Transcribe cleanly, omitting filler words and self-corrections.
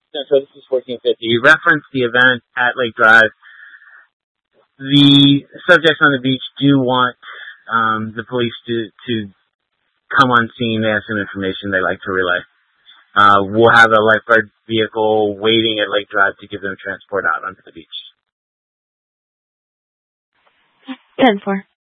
No, so this is 1450. You referenced the event at Lake Drive. The subjects on the beach do want the police to come on scene. They have some information they like to relay. We'll have a lifeguard vehicle waiting at Lake Drive to give them transport out onto the beach. 10-4.